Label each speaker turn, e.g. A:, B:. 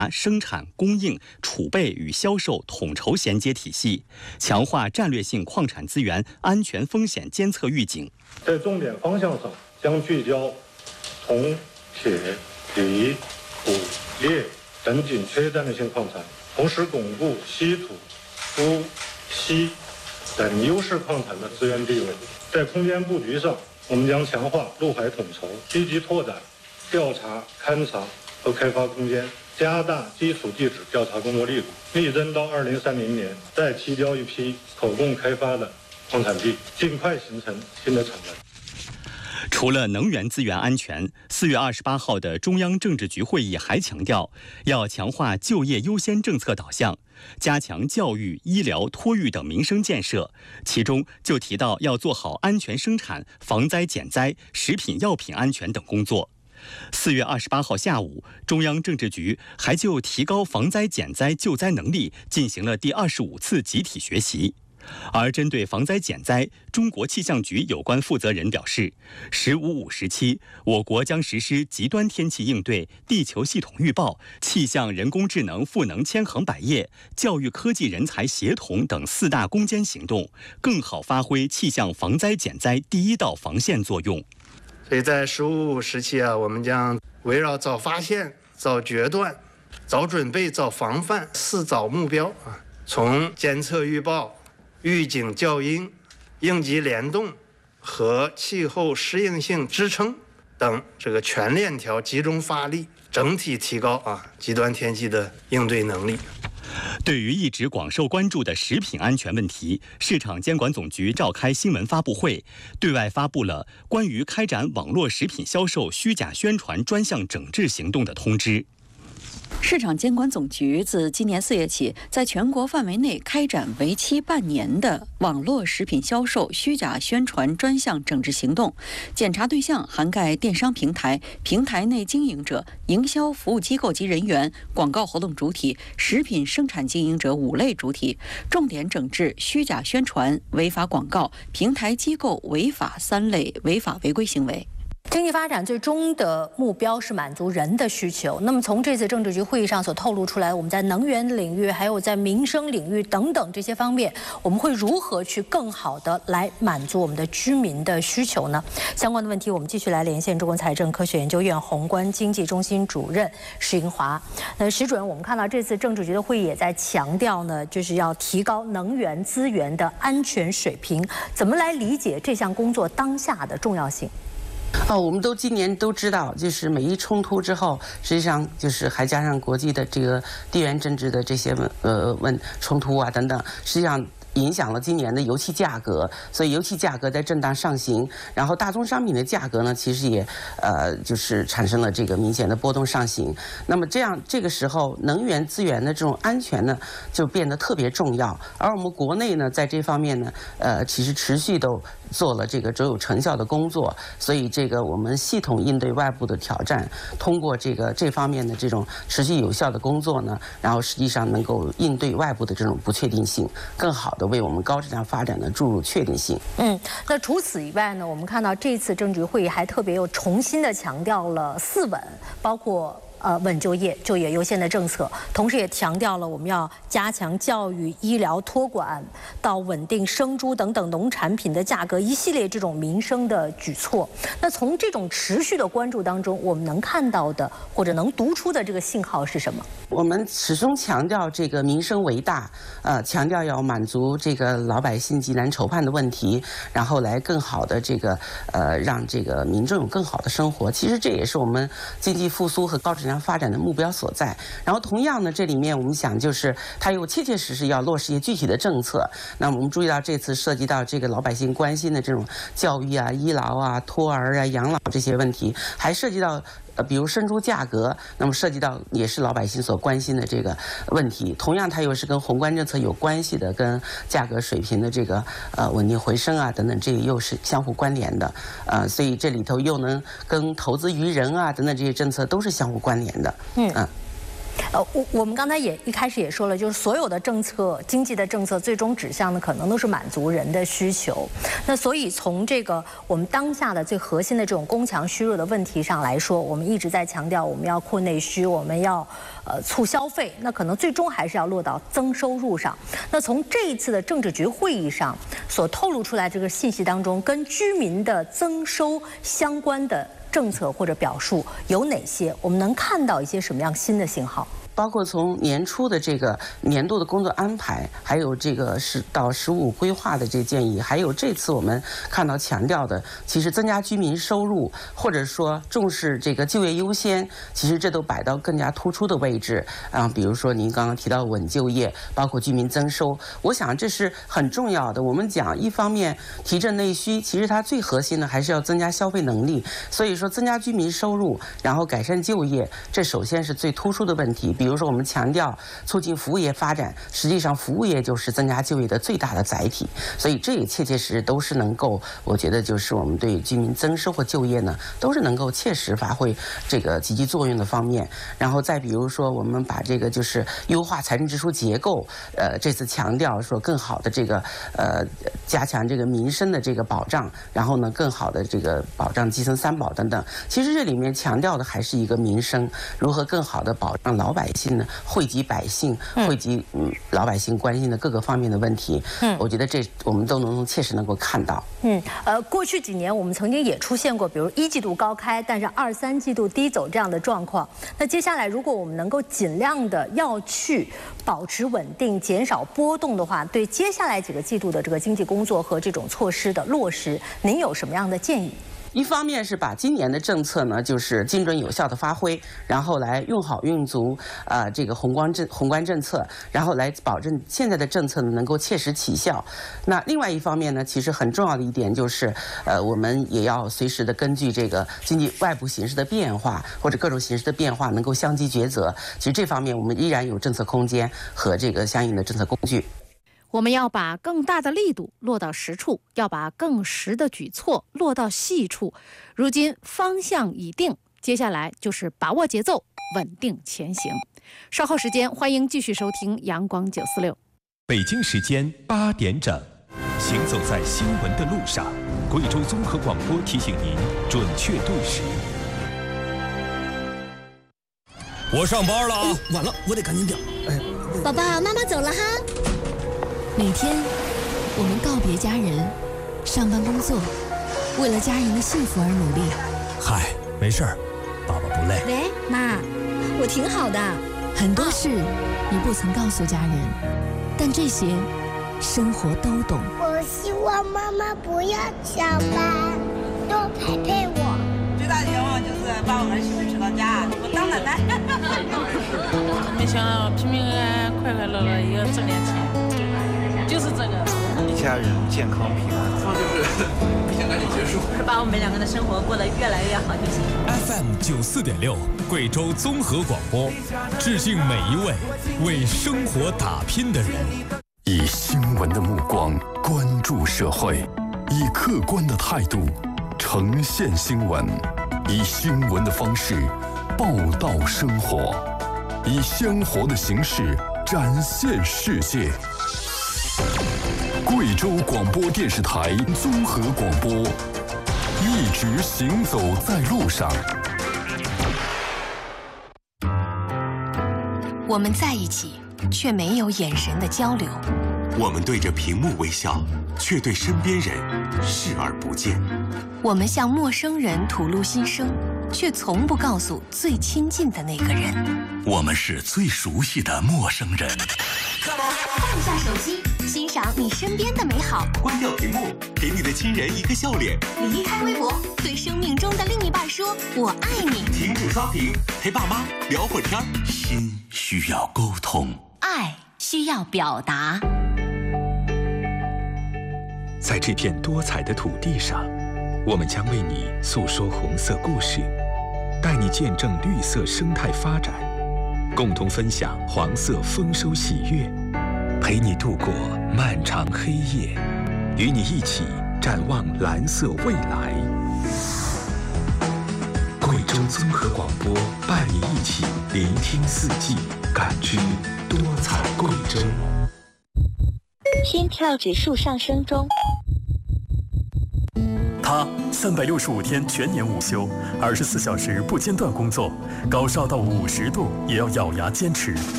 A: 生产、供应、储备与销售统筹衔接体系，强化战略性矿产资源安全风险监测预警。
B: 在重点方向上，将聚焦铜、铁、锂、钴、镍等紧缺战略性矿产，同时巩固稀土、钴、锡等优势矿产的资源地位。在空间布局上，我们将强化陆海统筹，积极拓展调查、勘查和开发空间，加大基础地质调查工作力度，力争到2030年再提交一批可供开发的矿产地，尽快形成新的产能。
A: 除了能源资源安全，4月28号的中央政治局会议还强调，要强化就业优先政策导向，加强教育、医疗、托育等民生建设。其中就提到要做好安全生产、防灾减灾、食品药品安全等工作。4月28号下午，中央政治局还就提高防灾减灾救灾能力进行了第25次集体学习。而针对防灾减灾，中国气象局有关负责人表示，“15-5”时期，我国将实施极端天气应对、地球系统预报、气象人工智能赋能千行百业、教育科技人才协同等4大攻坚行动，更好发挥气象防灾减灾第一道防线作用。
C: 所以在15-5时期我们将围绕早发现、早决断、早准备、早防范4早目标从监测预报、预警校应、应急联动和气候适应性支撑等这个全链条集中发力，整体提高极端天气的应对能力。
A: 对于一直广受关注的食品安全问题，市场监管总局召开新闻发布会，对外发布了关于开展网络食品销售虚假宣传专项整治行动的通知。
D: 市场监管总局自今年4月起，在全国范围内开展为期半年的网络食品销售虚假宣传专项整治行动，检查对象涵盖电商平台、平台内经营者、营销服务机构及人员、广告活动主体、食品生产经营者5类主体，重点整治虚假宣传、违法广告、平台机构违法3类违法违规行为。
E: 经济发展最终的目标是满足人的需求。那么从这次政治局会议上所透露出来，我们在能源领域，还有在民生领域等等这些方面，我们会如何去更好的来满足我们的居民的需求呢？相关的问题，我们继续来连线中国财政科学研究院宏观经济中心主任石英华。石主任，我们看到这次政治局的会议也在强调呢，就是要提高能源资源的安全水平。怎么来理解这项工作当下的重要性？
F: 我们今年都知道，就是美伊冲突之后，实际上就是还加上国际的这个地缘政治的这些冲突等等，实际上影响了今年的油气价格，所以油气价格在震荡上行，然后大宗商品的价格呢，其实也就是产生了这个明显的波动上行。那么这个时候，能源资源的这种安全呢，就变得特别重要。而我们国内呢，在这方面呢，其实持续都做了这个卓有成效的工作，所以这个我们系统应对外部的挑战，通过这方面的这种持续有效的工作呢，然后实际上能够应对外部的这种不确定性，更好的为我们高质量发展的注入确定性。
E: 那除此以外呢，我们看到这次政治局会议还特别又重新的强调了4稳，包括稳就业、就业优先的政策，同时也强调了我们要加强教育、医疗、托管，到稳定生猪等等农产品的价格，一系列这种民生的举措。那从这种持续的关注当中，我们能看到的或者能读出的这个信号是什么？
F: 我们始终强调这个民生为大，强调要满足这个老百姓急难愁盼的问题，然后来更好的让这个民众有更好的生活。其实这也是我们经济复苏和高质量发展的目标所在。然后同样呢，这里面我们想就是它有切切实实要落实一些具体的政策。那我们注意到这次涉及到这个老百姓关心的这种教育医疗托儿养老这些问题，还涉及到比如生猪价格，那么涉及到也是老百姓所关心的这个问题。同样，它又是跟宏观政策有关系的，跟价格水平的这个稳定回升等等，这又是相互关联的。所以这里头又能跟投资于人等等这些政策都是相互关联的。
E: 我们刚才一开始也说了，就是所有的政策、经济的政策，最终指向的可能都是满足人的需求。那所以从这个我们当下的最核心的这种攻强虚弱的问题上来说，我们一直在强调我们要扩内需，我们要促消费，那可能最终还是要落到增收入上。那从这一次的政治局会议上所透露出来这个信息当中，跟居民的增收相关的政策或者表述有哪些？我们能看到一些什么样新的信号？
F: 包括从年初的这个年度的工作安排，还有这个10到15规划的这个建议，还有这次我们看到强调的，其实增加居民收入，或者说重视这个就业优先，其实这都摆到更加突出的位置啊。比如说您刚刚提到稳就业，包括居民增收，我想这是很重要的。我们讲一方面提振内需，其实它最核心的还是要增加消费能力。所以说增加居民收入，然后改善就业，这首先是最突出的问题。比如说我们强调促进服务业发展，实际上服务业就是增加就业的最大的载体，所以这也切切实实都是能够，我觉得就是我们对居民增收和就业呢，都是能够切实发挥这个积极作用的方面。然后再比如说我们把这个就是优化财政支出结构，这次强调说更好的这个加强这个民生的这个保障，然后呢更好的这个保障基层3保等等。其实这里面强调的还是一个民生，如何更好的保障老百姓呢，惠及百姓，惠及老百姓关心的各个方面的问题。我觉得这我们都能切实能够看到。
E: 过去几年我们曾经也出现过，比如1季度高开，但是2、3季度低走这样的状况。那接下来如果我们能够尽量的要去保持稳定，减少波动的话，对接下来几个季度的这个经济工作和这种措施的落实，您有什么样的建议？
F: 一方面是把今年的政策呢，就是精准有效的发挥，然后来用好用足这个宏观政策，然后来保证现在的政策呢能够切实起效。那另外一方面呢，其实很重要的一点就是，我们也要随时的根据这个经济外部形势的变化或者各种形势的变化，能够相机抉择。其实这方面我们依然有政策空间和这个相应的政策工具。
G: 我们要把更大的力度落到实处，要把更实的举措落到细处。如今方向已定，接下来就是把握节奏，稳定前行。稍后时间，欢迎继续收听阳光946。
H: 北京时间8点整，行走在新闻的路上，贵州综合广播提醒您准确对时。
I: 我上班了啊！晚了，我得赶紧点。
J: 宝宝，妈妈走了哈。每天，我们告别家人，上班工作，为了家人的幸福而努力。
I: 嗨，没事儿，爸爸不累。
J: 喂，妈，我挺好的。很多事你不曾告诉家人，但这些生活都懂。
K: 我希望妈妈不要加班，多陪陪我。
L: 最大的愿望就是把我儿媳妇娶到家，我当奶奶。
M: 没想到平平安安、快快乐乐一个正年轻。就是这个，
N: 一家人健康平安，就是先赶紧结束，
O: 是把我们2个的生活过得越来越好就行。
H: FM 94.6，贵州综合广播，致敬每一位为生活打拼的人。
P: 以新闻的目光关注社会，以客观的态度呈现新闻，以新闻的方式报道生活，以鲜活的形式展现世界。贵州广播电视台综合广播，一直行走在路上。
Q: 我们在一起，却没有眼神的交流。
R: 我们对着屏幕微笑，却对身边人视而不见。
Q: 我们向陌生人吐露心声，却从不告诉最亲近的那个人。
S: 我们是最熟悉的陌生人。
Q: 放下手机，欣赏你身边的美好。
R: 关掉屏幕，给你的亲人一个笑脸。
Q: 离开微博，对生命中的另一半说“我爱你”。
R: 停止刷屏，陪爸妈聊会儿天。
S: 心需要沟通，
Q: 爱需要表达。
H: 在这片多彩的土地上，我们将为你诉说红色故事，带你见证绿色生态发展，共同分享黄色丰收喜悦，陪你度过漫长黑夜，与你一起展望蓝色未来。贵州综合广播伴你一起聆听四季，感知多彩贵州。
T: 心跳指数上升中。
U: 他365天全年无休，24小时不间断工作，高烧到50度也要咬牙坚持。